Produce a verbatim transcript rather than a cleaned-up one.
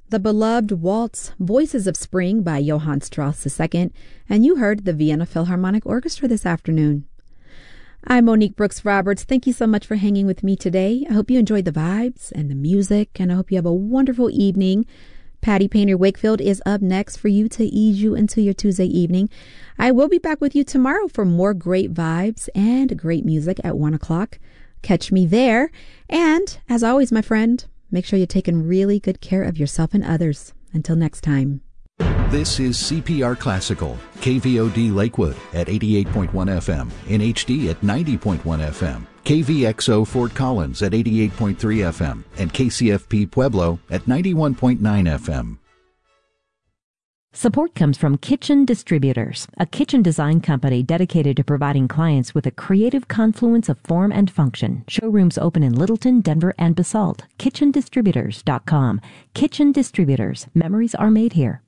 the beloved waltz Voices of Spring by Johann Strauss the Second, and you heard the Vienna Philharmonic Orchestra this afternoon. I'm Monique Brooks Roberts. Thank you so much for hanging with me today. I hope you enjoyed the vibes and the music, and I hope you have a wonderful evening. Patty Painter Wakefield is up next for you to ease you into your Tuesday evening. I will be back with you tomorrow for more great vibes and great music at one o'clock. Catch me there. And as always, my friend, make sure you're taking really good care of yourself and others. Until next time. This is C P R Classical, K V O D Lakewood at eighty-eight point one F M, in H D at ninety point one F M, K V X O Fort Collins at eighty-eight point three F M, and K C F P Pueblo at ninety-one point nine F M. Support comes from Kitchen Distributors, a kitchen design company dedicated to providing clients with a creative confluence of form and function. Showrooms open in Littleton, Denver, and Basalt. kitchen distributors dot com. Kitchen Distributors. Memories are made here.